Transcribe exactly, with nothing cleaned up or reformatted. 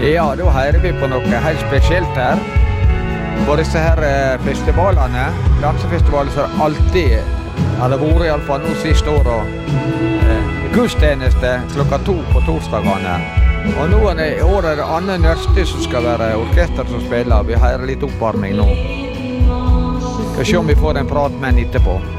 Ja, da hører vi på noe helt spesielt her. På disse her festivalene, dansefestivaler, så er det alltid, eller vært i alle fall nå siste året, eh, gudstjeneste klokka to på torsdagene. Og nå er det, i år er det Anne Nørsti som skal være orkester som spiller. Vi hører litt oppvarming nå. Skal se om vi får en prat med henne etterpå.